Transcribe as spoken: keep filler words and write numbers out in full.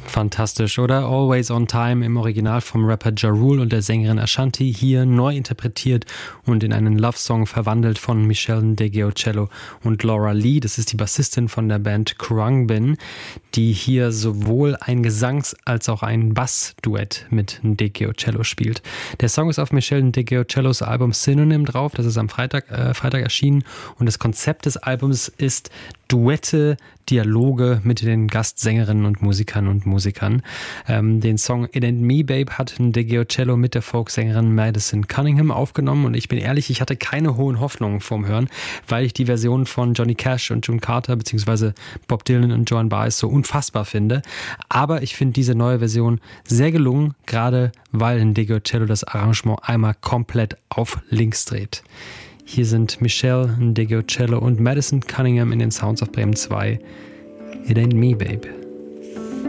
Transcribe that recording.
Fantastisch, oder? Always on Time im Original vom Rapper Ja Rule und der Sängerin Ashanti, hier neu interpretiert und in einen Love-Song verwandelt von Michelle Ndegeocello und Laura Lee. Das ist die Bassistin von der Band Khruangbin, die hier sowohl ein Gesangs- als auch ein Bass-Duett mit Ndegeocello spielt. Der Song ist auf Michelle Ndegeocellos Album Synonym drauf, das ist am Freitag, äh, Freitag erschienen, und das Konzept des Albums ist Duette, Dialoge mit den Gastsängerinnen und Musikern und Musikern. Ähm, den Song It Ain't Me Babe hat Ndegeocello mit der Folksängerin Madison Cunningham aufgenommen, und ich bin ehrlich, ich hatte keine hohen Hoffnungen vorm Hören, weil ich die Version von Johnny Cash und June Carter bzw. Bob Dylan und Joan Baez so unfassbar finde. Aber ich finde diese neue Version sehr gelungen, gerade weil Ndegeocello das Arrangement einmal komplett auf links dreht. Hier sind Michelle Ndegeocello und Madison Cunningham in den Sounds of Bremen zwei. It Ain't Me Babe.